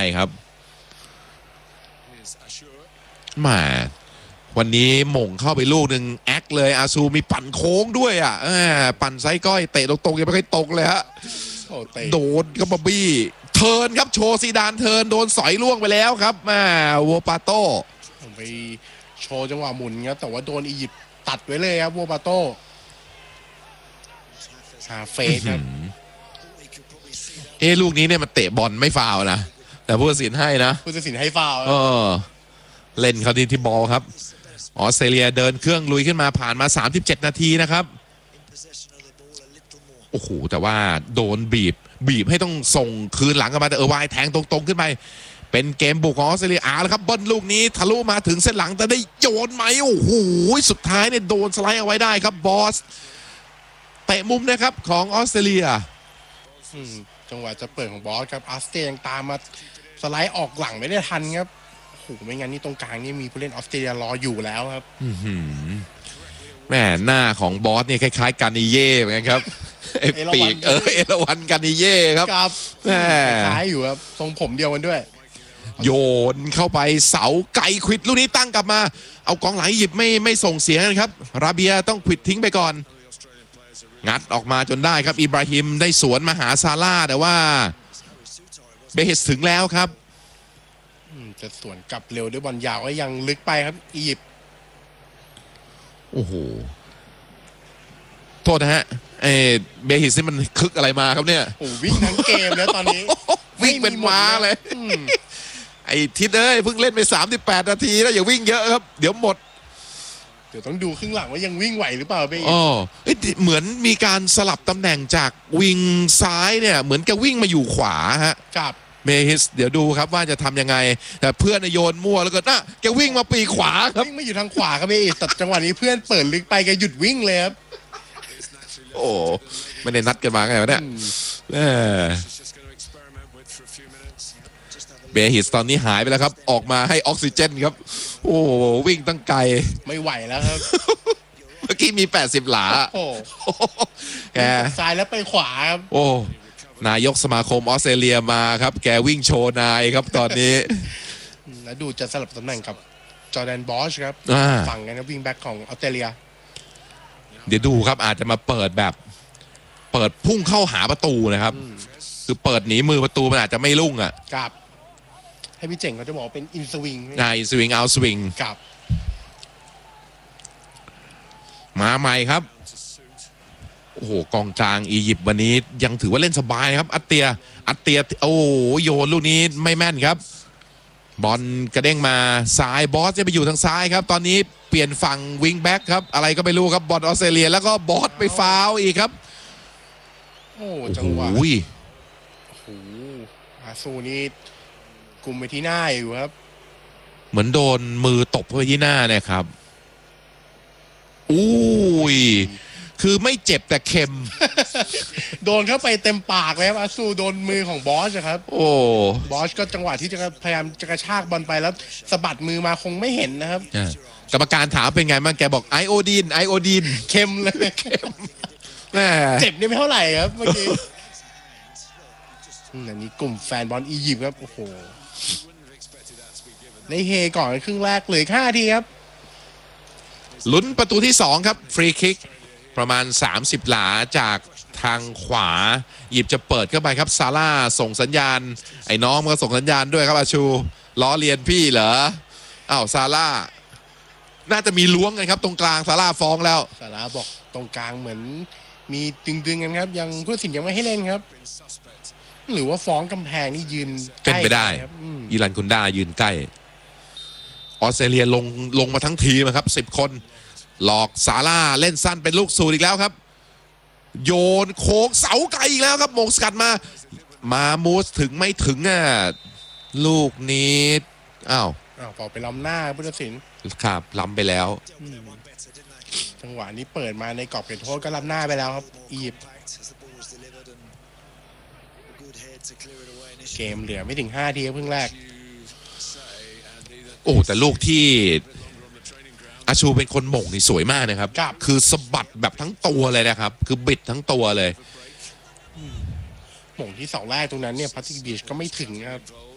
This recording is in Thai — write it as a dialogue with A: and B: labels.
A: ครับมาวันนี้หม่งเข้าไปลูกหนึ่งแอคเลยอาซูมีปั่นโค้งด้วยอ่ะปั่นไซก้อยเตะตรงๆยังไม่ค่อยตรงเลยฮะโดนก็มาบี้เทิร์นครับโชว์ซีดานเทิร์นโดนสอยล่วงไปแล้วครับโวปาโต้
B: ไปโชว์จังหวะหมุนครับแต่ว่าโดนอียิปต์ตัดไว้เลยครับโวปาโต้เฟสครับ
A: ลูกนี้เนี่ยมันเตะบอลไม่ฟาวนะแต่ผู้ตัดสินให้นะ
B: ผู้ตัดสินให้ฟาว
A: เล่นเขาดีที่บอลครับออสเตรเลียเดินเครื่องลุยขึ้นมาผ่านมา37นาทีนะครับโอ้โหแต่ว่าโดนบีบให้ต้องส่งคืนหลังกันมาแต่วายแทงตรงๆขึ้นไปเป็นเกมบุกของออสเตรเลียแล้วครับบอลลูกนี้ทะลุมาถึงเส้นหลังแต่ได้โยนไหมโอ้โหสุดท้ายเนี่ยโดนสไลด์เอาไว้ได้ครับบอสเตะมุมนะครับของออสเตรเลีย
B: จังหวะจะเปิดของบอสครับออสเตรเลียยังตามมาสไลด์ออกหลังไม่ได้ทันครับโอ้โหไม่งั้นนี่ตรงกลางนี่มีผู้เล่นออสเตรเลียรออยู่แล้วครับ
A: แม่หน้าของบอสเนี่ยคล้ายๆกานิเย่เหมือนกันครับปีกเอราวัณกานิเย่ครับ
B: แม่คล้ายอยู่ครับทรงผมเดียวกันด้วย
A: โยนเข้าไปเสาไก่ควิดลูกนี้ตั้งกลับมาเอากองหลังหยิบไม่ส่งเสียงนะครับราเบียต้องควิดทิ้งไปก่อนงัดออกมาจนได้ครับอิบราฮิมได้สวนมาหาซาร่าแต่ว่าเบเฮสถึงแล้วครับ
B: จะสวนกลับเร็วด้วยบอลยาวก็ยังลึกไปครับอียิปต์
A: โอ้โหโทษนะฮะเบฮิสนี่มันคึกอะไรมาครับเนี่ย
B: โอ้วิ่งทั้งเกมแล้วตอนนี้
A: วิ่งเป็นม้าเลยไอ้ทิศเพิ่งเล่นไป38นาทีแล้วอย่าวิ่งเยอะครับเดี๋ยวหมด
B: เดี๋ยวต้องดูครึ่งหลังว่ายังวิ่งไหวหรือเปล่าเบฮิ
A: สเหมือนมีการสลับตำแหน่งจากวิงซ้ายเนี่ยเหมือนแกวิ่งมาอยู่ขวาฮะ
B: ครับ
A: เบฮิสเดี๋ยวดูครับว่าจะทำยังไงแต่เพื่อนโยนมั่วแล้วก็แกวิ่งมาปีขวาครับ
B: วิ่งมาอยู่ทางขวาครับเบฮิสแต่จังหวะนี้เพื่อนเปิดลึกไปแกหยุดวิ่งเลยครับ
A: โอ้ไม่ได้นัดกันมาไงวะเนี่ยเบฮิสตอนนี้หายไปแล้วครับออกมาให้ออกซิเจนครับโอ้วิ่งตั้งไกล
B: ไม่ไหวแล้วครับ
A: เมื่อกี้มี80หลา
B: โอ้แกซ้ายแล้วไปขวาครับ
A: โอ้นายกสมาคมออสเตรเลียมาครับแกวิ่งโชว์นายครับตอนนี้
B: แล้วดูจะสลับตำแหน่งกับจอร์แดนบอชครับฝั่งกันนะวิ่งแบ็คของออสเตรเลีย
A: เดี๋ยวดูครับอาจจะมาเปิดพุ่งเข้าหาประตูนะครับคือเปิดหนีมือประตูมันอาจจะไม่ลุ่งอ่ะ
B: ครับให้พี่เจ๋งเขาจะบอกเป็นอินสวิง
A: อินสวิงเอาสวิง
B: ครับ
A: มาใหม่ครับโอ้โหกองกลางอียิปต์วันนี้ยังถือว่าเล่นสบายครับอัตเตียโอ้โยนลูกนี้ไม่แม่นครับบอลกระเด้งมาซ้ายบอสจะไปอยู่ทางซ้ายครับตอนนี้เปลี่ยนฝั่งวิงแบ็กครับอะไรก็ไม่รู้ครับบอลออสเตรเลียแล้วก็บอสไปฟาวอีกครับ
B: โอ้จังหวะโอ้โหอาซูนี่กลุ่มไปที่หน้าอยู่ครับ
A: เหมือนโดนมือตบไปที่หน้าเนี่ยครับคือไม่เจ็บแต่เค็ม
B: โดนเข้าไปเต็มปากเลยครับอาซูโดนมือของบอสครับบอสก็จังหวะที่จะพยายามจะกระชากบอลไปแล้วสะบัดมือมาคงไม่เห็นนะครับ
A: กรรมการถามเป็นไงบ้างแกบอกไอโอดีน
B: เค็มเลยเจ็บนี่ไม่เท่าไหร่ครับเมื่อกี้อันนี้กลุ่มแฟนบอลอียิปต์ครับโอ้โหในเฮก่อนครึ่งแรกเลย5 ทีครับ
A: ลุ้นประตูที่2ครับฟรีคิกประมาณ30หลาจากทางขวาหยิบจะเปิดเข้าไปครับซาร่าส่งสัญญาณไอ้น้องก็ส่งสัญญาณด้วยครับอาชูล้อเลียนพี่เหรอซาร่าน่าจะมีล้วงกันครับตรงกลางซาร่าฟ้องแล้ว
B: ซาร่าบอกตรงกลางเหมือนมีดึงกันครับยังผู้ตัดสินยังไม่ให้เล่นครับหรือว่าฟ้องกำแพงนี่ยืน
A: เป็นไปได้อิรันคุนดายืนใกล้ออสเตรเลียลงมาทั้งทีมครับ10 คนหลอกซาร่าเล่นสั้นเป็นลูกสูตรอีกแล้วครับโยนโค้งเสาไกลอีกแล้วครับมงสกัดมามูสถึงไม่ถึงลูกนี้
B: พอไปล้ำหน้าผู้ตัดสิน
A: ครับล้ำไปแล้ว
B: จังหวะนี้เปิดมาในกรอบเขตโทษก็ล้ำหน้าไปแล้วครับอียิปต์เกมเหลือไม่ถึง5 ทีเพิ่งแรก
A: แต่ลูกที่อาชูเป็นคนหม่งนี่สวยมากนะครับคือสะบัดแบบทั้งตัวเลยนะครับคือบิดทั้งตัวเลย
B: หม่งที่2 แรกตรงนั้นเนี่ยพาติกบีชก็ไม่ถึงครับ